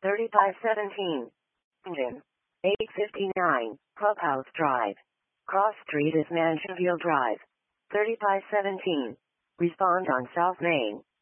3517. Engine. 859, Clubhouse Drive. Cross Street is Mansionville Drive. 3517. Respond on South Main.